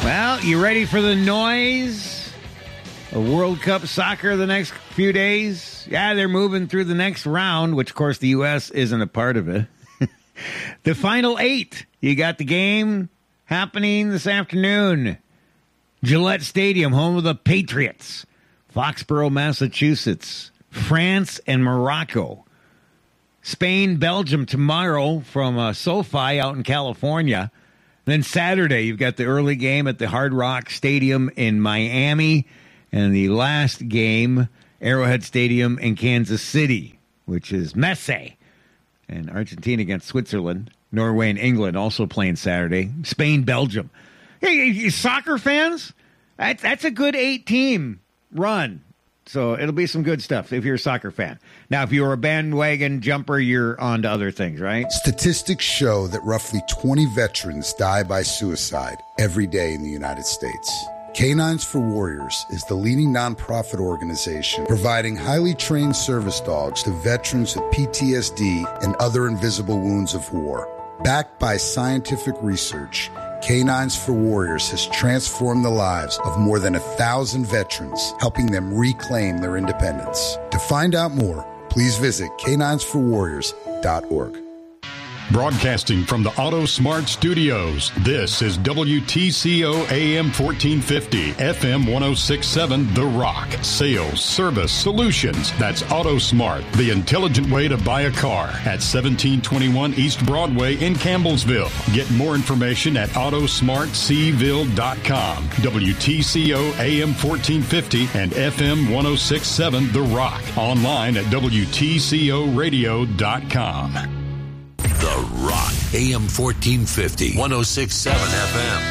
Well, you ready for the noise of World Cup soccer the next few days? Yeah, they're moving through the next round, which, of course, the U.S. isn't a part of it. The final 8. You got the game happening this afternoon. Gillette Stadium, home of the Patriots. Foxborough, Massachusetts. France and Morocco. Spain, Belgium tomorrow from SoFi out in California. Then Saturday, you've got the early game at the Hard Rock Stadium in Miami. And the last game, Arrowhead Stadium in Kansas City, which is Messi. And Argentina against Switzerland. Norway and England also playing Saturday. Spain, Belgium. Hey, you soccer fans, that's a good 8-team run. So it'll be some good stuff if you're a soccer fan. Now, if you're a bandwagon jumper, you're on to other things, right? Statistics show that roughly 20 veterans die by suicide every day in the United States. Canines for Warriors is the leading nonprofit organization providing highly trained service dogs to veterans with PTSD and other invisible wounds of war. Backed by scientific research, Canines for Warriors has transformed the lives of more than 1,000 veterans, helping them reclaim their independence. To find out more, please visit caninesforwarriors.org. Broadcasting from the Auto Smart Studios, this is WTCO AM 1450, FM 1067, The Rock. Sales, service, solutions. That's Auto Smart, the intelligent way to buy a car at 1721 East Broadway in Campbellsville. Get more information at autosmartcville.com. WTCO AM 1450 and FM 1067, The Rock. Online at WTCOradio.com. The Rock, AM 1450, 106.7 FM.